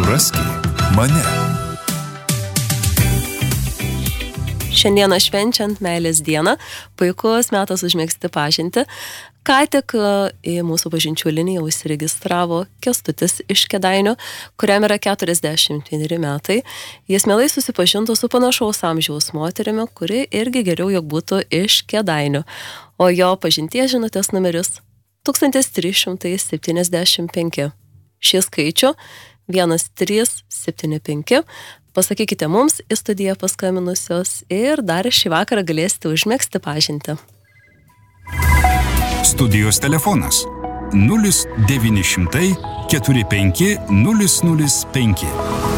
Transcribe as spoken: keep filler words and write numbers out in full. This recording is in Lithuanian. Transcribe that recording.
Suraski mane. Šiandieną švenčiant meilės dieną, puikus metas užmegzti pažintį. Ką tik į mūsų pažinčių liniją užsiregistravo Kęstutis iš Kėdainių, kuriam yra keturiasdešimt vieneri metai. Jis mielai susipažintų su panašaus amžiaus moterimi, kuri irgi geriau jog būtų iš Kėdainių. O jo pažinties žinutės numeris tūkstantis trys šimtai septyniasdešimt penki. Šį skaičių vienas trys septyni penki. Pasakykite mums į studiją paskaminusios ir dar šį vakarą galėsite užmegzti pažintį. Studijos telefonas nulis devyni šimtai keturi penki nulis nulis penki.